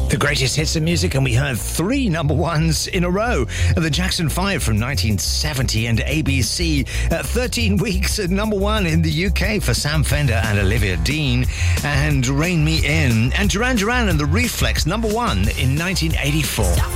The greatest hits of music, and we heard 3 number ones in a row. The Jackson 5 from 1970 and ABC, 13 weeks at number 1 in the UK for Sam Fender and Olivia Dean, and Rein Me In, and Duran Duran and The Reflex, number 1 in 1984.